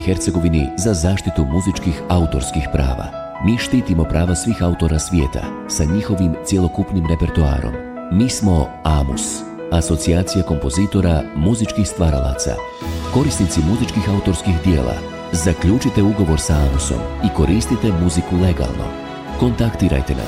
Hercegovini za zaštitu muzičkih autorskih prava. Mi štitimo prava svih autora svijeta sa njihovim cjelokupnim repertoarom. Mi smo AMUS, Asocijacija kompozitora muzičkih stvaralaca. Korisnici muzičkih autorskih dijela, zaključite ugovor sa AMUS-om i koristite muziku legalno. Kontaktirajte nas